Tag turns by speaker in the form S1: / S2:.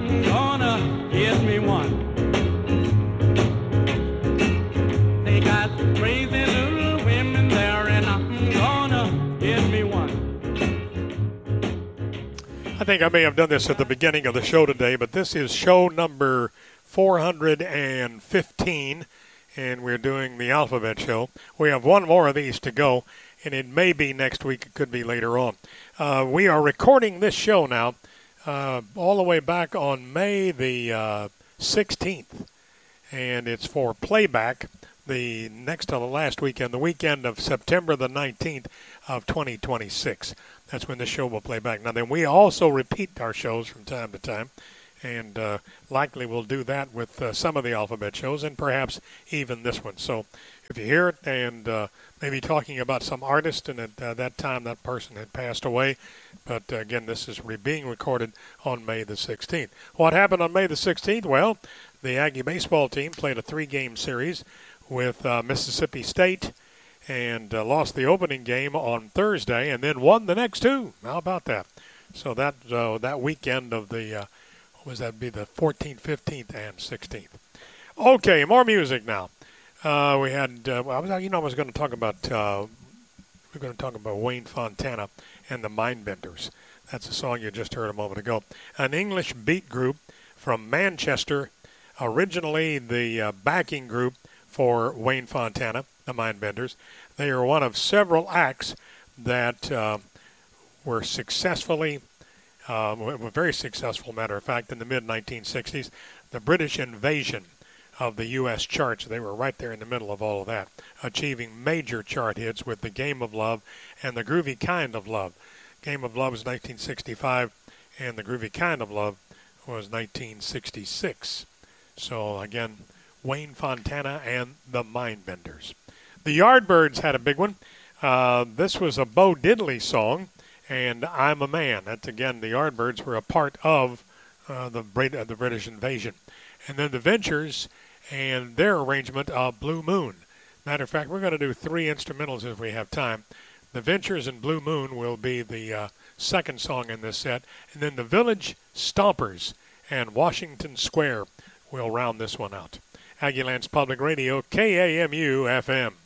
S1: I'm gonna get me one. They got crazy little women there, and I'm gonna get me one.
S2: I think I may have done this at the beginning of the show today, but this is show number 415, and we're doing the Alphabet Show. We have one more of these to go, and it may be next week. It could be later on. We are recording this show now all the way back on May the 16th, and it's for playback the next to the last weekend, the weekend of September the 19th of 2026. That's when the show will play back. Now, then we also repeat our shows from time to time, and likely we'll do that with some of the Alphabet shows and perhaps even this one. So if you hear it and maybe talking about some artist, and at that time that person had passed away, but again, this is being recorded on May the 16th. What happened on May the 16th? Well, the Aggie baseball team played a 3-game series with Mississippi State, and lost the opening game on Thursday, and then won the next 2. How about that? So that weekend of the, what was that? Be the 14th, 15th, and 16th. Okay, more music now. We had, I was going to talk about, we're going to talk about Wayne Fontana and the Mindbenders. That's a song you just heard a moment ago. An English beat group from Manchester, originally the backing group for Wayne Fontana, the Mindbenders. They are one of several acts that were successfully, were very successful, matter of fact, in the mid-1960s. The British invasion of the U.S. charts, they were right there in the middle of all of that, achieving major chart hits with The Game of Love and The Groovy Kind of Love. Game of Love was 1965, and The Groovy Kind of Love was 1966. So, again, Wayne Fontana and the Mindbenders. The Yardbirds had a big one. This was a Bo Diddley song, and I'm a Man. That's, again, the Yardbirds were a part of the British invasion. And then the Ventures and their arrangement of Blue Moon. Matter of fact, we're going to do 3 instrumentals if we have time. The Ventures and Blue Moon will be the second song in this set. And then the Village Stompers and Washington Square will round this one out. Aggieland's Public Radio, KAMU FM.